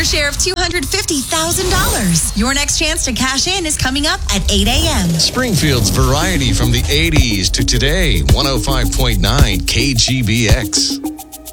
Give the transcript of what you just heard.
share of $250,000. Your next chance to cash in is coming up at 8 a.m. Springfield's variety from the 80s to today. 105.9 KGBX.